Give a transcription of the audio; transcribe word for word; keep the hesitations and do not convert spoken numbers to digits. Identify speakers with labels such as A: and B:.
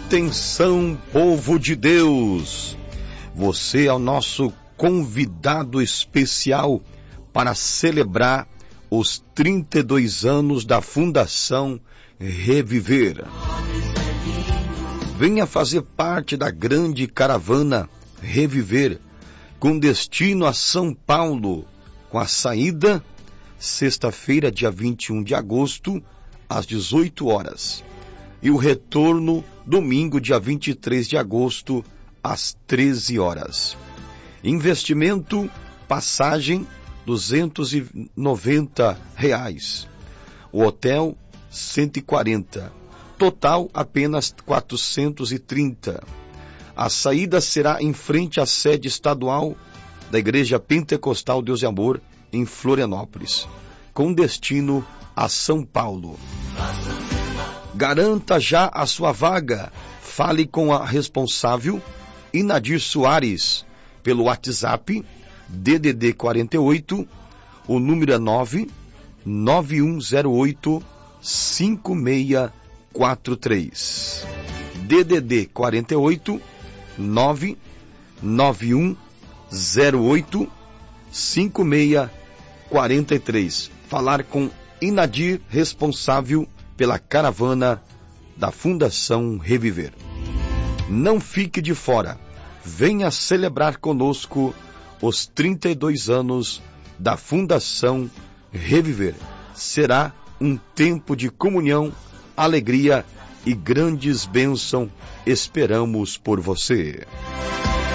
A: Atenção, povo de Deus! Você é o nosso convidado especial para celebrar os trinta e dois anos da Fundação Reviver. Venha fazer parte da grande caravana Reviver, com destino a São Paulo, com a saída sexta-feira, dia vinte e um de agosto, às dezoito horas. E o retorno, domingo, dia vinte e três de agosto, às treze horas. Investimento, passagem, duzentos e noventa reais. O hotel, cento e quarenta. Total, apenas quatrocentos e trinta. A saída será em frente à sede estadual da Igreja Pentecostal Deus e Amor, em Florianópolis, com destino a São Paulo. Garanta já a sua vaga. Fale com a responsável, Inadir Soares, pelo WhatsApp, D D D quarenta e oito, o número é nove nove um zero oito cinco seis quatro três. D D D quarenta e oito, nove nove um zero oito cinco seis quatro três. Falar com Inadir, responsável pela caravana da Fundação Reviver. Não fique de fora. Venha celebrar conosco os trinta e dois anos da Fundação Reviver. Será um tempo de comunhão, alegria e grandes bênçãos. Esperamos por você.